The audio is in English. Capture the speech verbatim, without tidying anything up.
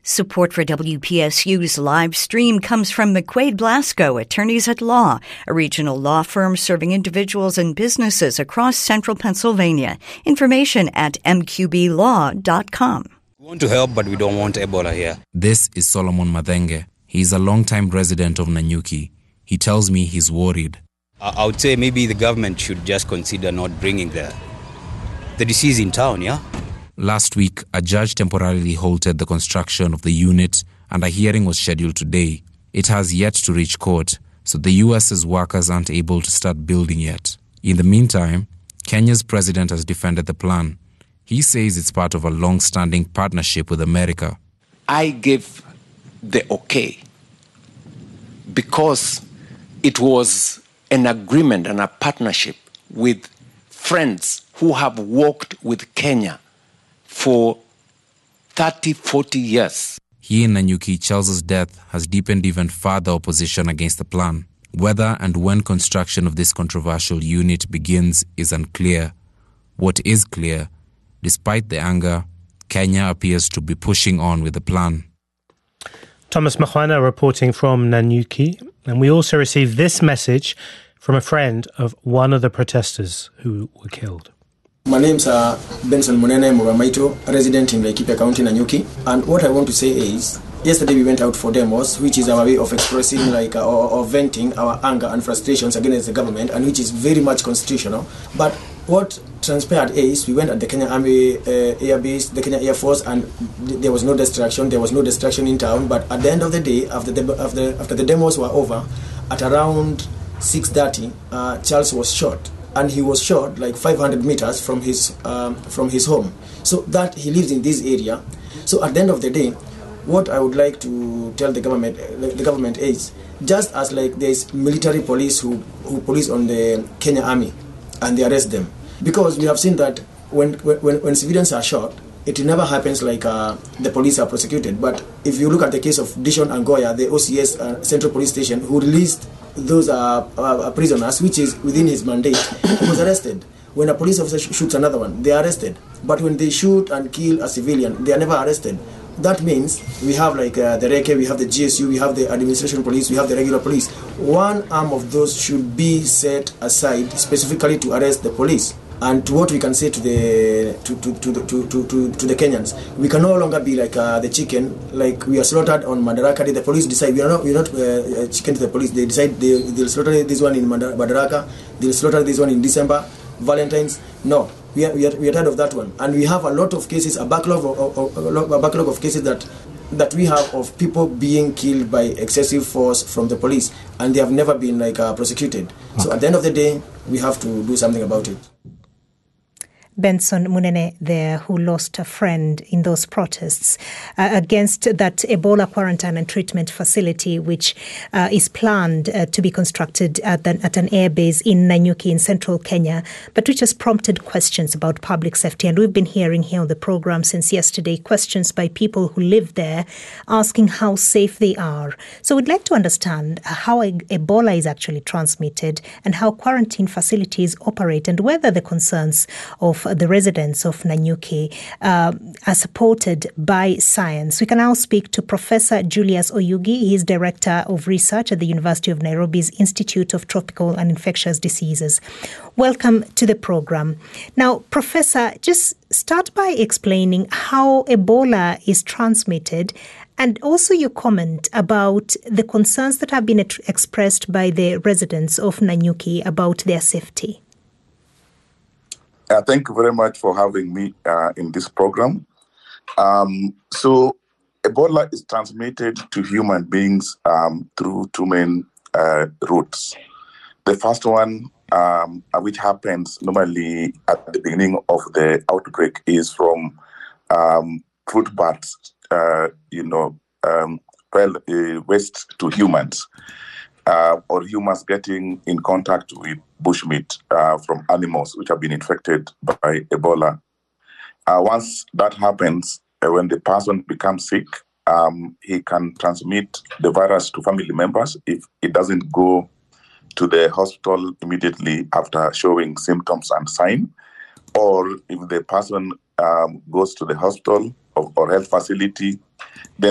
Support for W P S U's live stream comes from McQuaid Blasco, Attorneys at Law, a regional law firm serving individuals and businesses across central Pennsylvania. Information at m q b law dot com. We want to help, but we don't want Ebola here. This is Solomon Mathenge. He's a longtime resident of Nanyuki. He tells me he's worried. I would say maybe the government should just consider not bringing the, the disease in town, yeah? Last week, a judge temporarily halted the construction of the unit and a hearing was scheduled today. It has yet to reach court, so the U S's workers aren't able to start building yet. In the meantime, Kenya's president has defended the plan. He says it's part of a long-standing partnership with America. I gave the okay because it was an agreement and a partnership with friends who have worked with Kenya for thirty, forty years. Here in Nanyuki, Charles's death has deepened even further opposition against the plan. Whether and when construction of this controversial unit begins is unclear. What is clear, despite the anger, Kenya appears to be pushing on with the plan. Thomas Mahwana reporting from Nanyuki. And we also received this message from a friend of one of the protesters who were killed. My name's uh, Benson Munene Muramaito, resident in Laikipia County, Nanyuki. And what I want to say is, yesterday we went out for demos, which is our way of expressing like uh, or, or venting our anger and frustrations against the government, and which is very much constitutional. But what transpired is we went at the Kenya Army uh, Air Base, the Kenya Air Force, and th- there was no destruction. There was no destruction in town. But at the end of the day, after the after after the demos were over, at around six thirty, uh, Charles was shot. And he was shot like five hundred meters from his um, from his home. So that he lives in this area. So at the end of the day, what I would like to tell the government, uh, the government is, just as like there's military police who, who police on the Kenya Army, and they arrest them, because we have seen that when when, when civilians are shot, it never happens like uh, the police are prosecuted. But if you look at the case of Dishon and Goya, the O C S uh, Central Police Station, who released those are uh, uh, prisoners, which is within his mandate, he was arrested. When a police officer sh- shoots another one, they are arrested. But when they shoot and kill a civilian, they are never arrested. That means we have like uh, the Reke, we have the G S U, we have the administration police, we have the regular police. One arm of those should be set aside specifically to arrest the police. And to what we can say to the to to to the, to, to, to, to the Kenyans, we can no longer be like uh, the chicken, like we are slaughtered on Madaraka. The police decide we are not we are not uh, chicken to the police. They decide they they'll slaughter this one in Madaraka, they'll slaughter this one in December, Valentine's. No, we are we are, we are tired of that one, and we have a lot of cases, a backlog of, of, of a backlog of cases that that we have of people being killed by excessive force from the police, and they have never been like uh, prosecuted. Okay. So at the end of the day, we have to do something about it. Benson Munene there, who lost a friend in those protests uh, against that Ebola quarantine and treatment facility, which uh, is planned uh, to be constructed at, the, at an airbase in Nanyuki in central Kenya, but which has prompted questions about public safety. And we've been hearing here on the program since yesterday questions by people who live there asking how safe they are. So we'd like to understand how Ebola is actually transmitted and how quarantine facilities operate, and whether the concerns of the residents of Nanyuki uh, are supported by science. We can now speak to Professor Julius Oyugi. He is Director of Research at the University of Nairobi's Institute of Tropical and Infectious Diseases. Welcome to the program. Now, Professor, just start by explaining how Ebola is transmitted, and also your comment about the concerns that have been expressed by the residents of Nanyuki about their safety. Uh, thank you very much for having me uh, in this program. Um, so Ebola is transmitted to human beings um, through two main uh, routes. The first one, um, which happens normally at the beginning of the outbreak, is from um, fruit bats, uh, you know, um, well, uh, waste to humans. Uh, or humans getting in contact with bushmeat uh, from animals which have been infected by Ebola. Uh, once that happens, uh, when the person becomes sick, um, he can transmit the virus to family members if it doesn't go to the hospital immediately after showing symptoms and signs, or if the person um, goes to the hospital or, or health facility, then